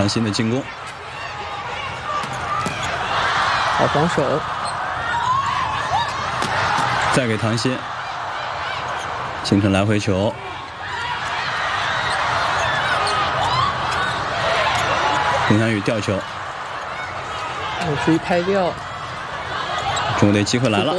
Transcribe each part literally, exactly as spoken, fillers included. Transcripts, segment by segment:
唐鑫的进攻， 好防守， 再给唐鑫，形成来回球。林翔宇吊球， 注意拍掉。 中国队机会来了，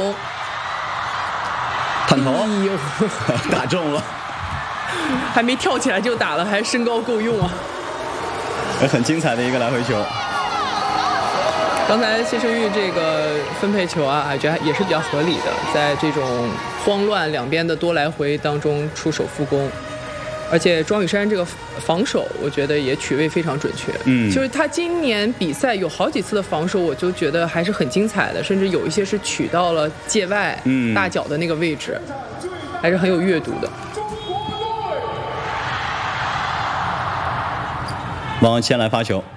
探头， 哎呦， 打中了， 还没跳起来就打了，还身高够用啊！ 很精彩的一个来回球。 刚才谢胜玉这个分配球啊，我觉得也是比较合理的，在这种慌乱两边的多来回当中出手复攻。而且庄宇珊这个防守，我觉得也取位非常准确。 嗯， 就是他今年比赛有好几次的防守，我就觉得还是很精彩的，甚至有一些是取到了界外大脚的那个位置，嗯、还是很有阅读的。 王昂先来发球，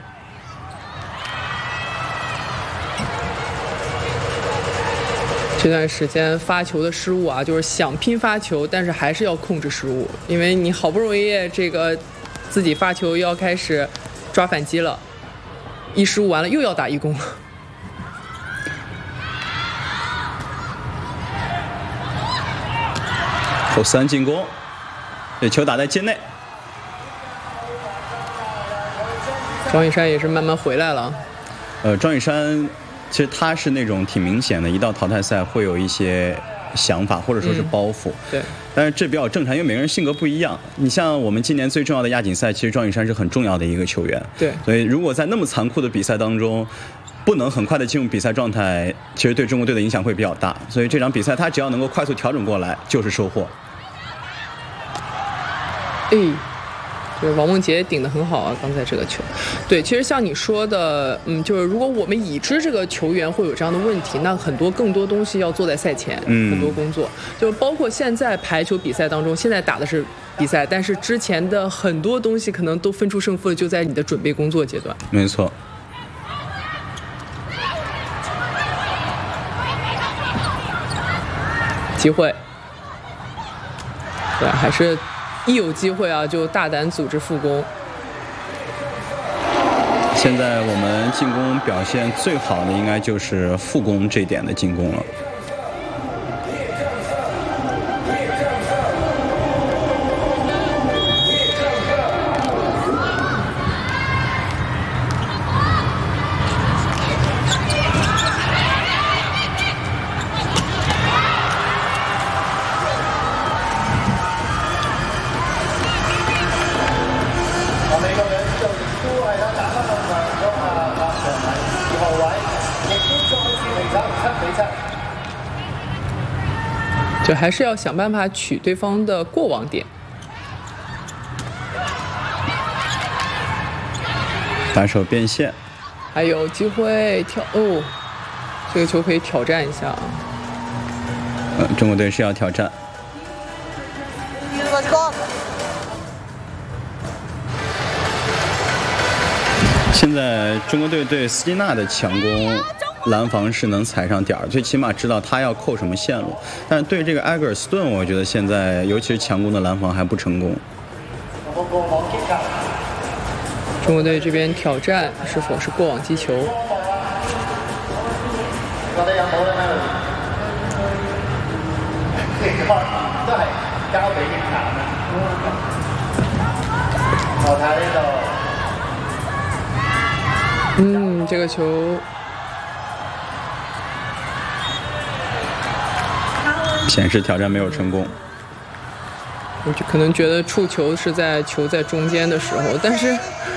这段时间发球的失误啊，就是想拼发球，但是还是要控制失误，因为你好不容易这个自己发球要开始抓反击了，一失误完了又要打一攻了。 后三进攻，这球打在界内。 庄宇珊也是慢慢回来了。 呃，庄宇珊。其实他是那种挺明显的，一到淘汰赛会有一些想法或者说是包袱， 嗯、对。 但是这比较正常，因为每个人性格不一样。你像我们今年最重要的亚锦赛，其实庄宇珊是很重要的一个球员， 对。 所以如果在那么残酷的比赛当中，不能很快的进入比赛状态，其实对中国队的影响会比较大。所以这场比赛他只要能够快速调整过来，就是收获。 哎。对，王梦洁顶得很好啊！刚才这个球，对，其实像你说的，嗯，就是如果我们已知这个球员会有这样的问题，那很多更多东西要做在赛前， 嗯， 很多工作，就包括现在排球比赛当中，现在打的是比赛，但是之前的很多东西可能都分出胜负的，就在你的准备工作阶段。 没错。 机会，对，还是。一有机会啊，就大胆组织复攻。 现在我们进攻表现最好的应该就是复攻这点的进攻了。 就还是要想办法取对方的过网点。 反手变线， 还有机会挑哦，这个球可以挑战一下。 嗯，中国队是要挑战。现在中国队对斯金纳的强攻。拦防是能踩上点儿，最起码知道他要扣什么线路。但是对这个埃格尔斯顿，我觉得现在尤其是强攻的拦防还不成功。 中国队这边挑战是否是过网击球？嗯，这个球。 显示挑战没有成功， 我就可能觉得触球是在球在中间的时候，但是，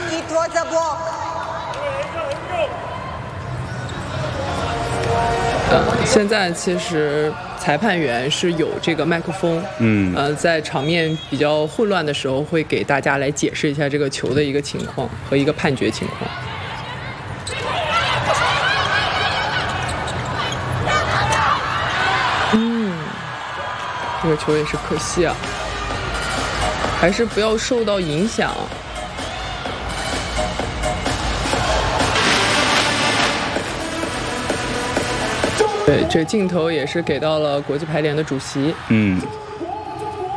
呃，现在其实裁判员是有这个麦克风， 嗯， 呃，在场面比较混乱的时候，会给大家来解释一下这个球的一个情况和一个判决情况。这个球也是可惜啊，还是不要受到影响。对，这镜头也是给到了国际排联的主席。 嗯，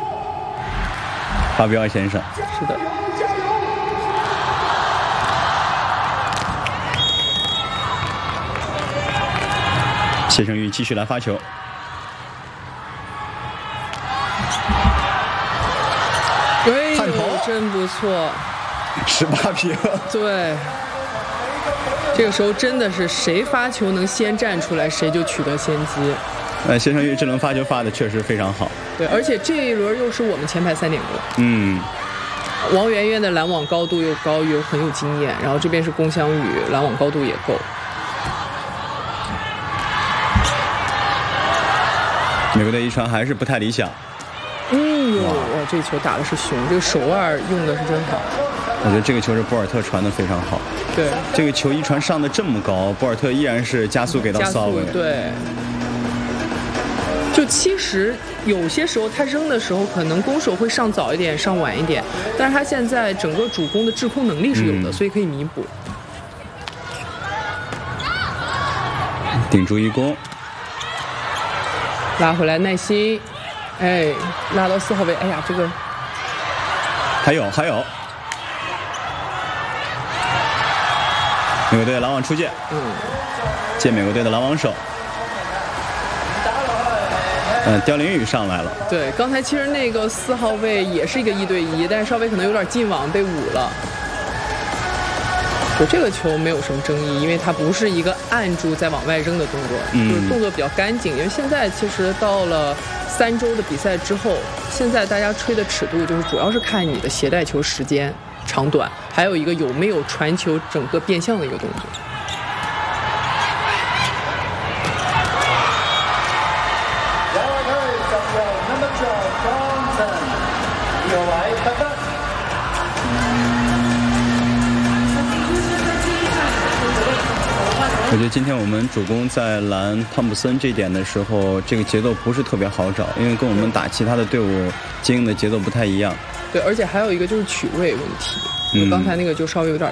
巴比奥先生。 是的。 谢胜玉继续来发球。 哎呦， 探头真不错， 十八平。 对，这个时候真的是谁发球能先站出来，谁就取得先机。 呃，谢胜玉这轮发球发的确实非常好。 对，而且这一轮又是我们前排三点攻。 嗯， 王媛媛的拦网高度又高，又很有经验，然后这边是龚香雨，拦网高度也够。 美国队一传还是不太理想。 嗯哟，哇，这球打的是熊，这个手腕用的是真好。 我觉得这个球是博尔特传的非常好。 对， 这个球一传上的这么高，博尔特依然是加速给到骚位。 对。就其实有些时候他扔的时候，可能攻手会上早一点，上晚一点，但是他现在整个主攻的制空能力是有的，嗯、所以可以弥补。 顶住一攻， 拉回来耐心，哎，拉到四号位，哎呀，这个还有还有，美国队的拦网出界，嗯，借美国队的拦网手。嗯，刁玲雨上来了。对， 刚才其实那个四号位也是一个一对一，但是稍微可能有点进网被捂了。就这个球没有什么争议，因为它不是一个按住再往外扔的动作，嗯、就是动作比较干净。因为现在其实到了三周的比赛之后，现在大家吹的尺度就是主要是看你的携带球时间长短，还有一个有没有传球整个变向的一个动作。 我觉得今天我们主攻在拦汤普森这点的时候，这个节奏不是特别好找，因为跟我们打其他的队伍接应的节奏不太一样。 对，而且还有一个就是取位问题，嗯、刚才那个就稍微有点